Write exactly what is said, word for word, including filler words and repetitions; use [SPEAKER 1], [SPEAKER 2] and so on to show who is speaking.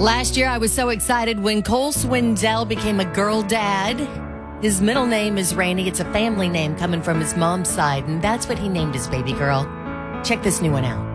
[SPEAKER 1] Last year, I was so excited when Cole Swindell became a girl dad. His middle name is Rainey. It's a family name coming from his mom's side, and that's what he named his baby girl. Check this new one out.